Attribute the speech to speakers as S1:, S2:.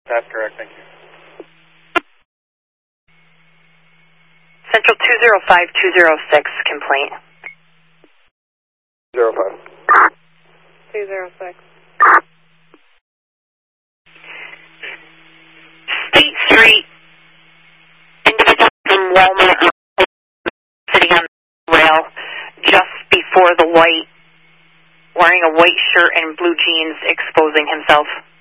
S1: That's correct, thank you.
S2: Central 205206, complaint.
S1: 05.
S3: 206.
S2: State Street, individual from Walmart sitting on the rail just before the light, wearing a white shirt and blue jeans, exposing himself.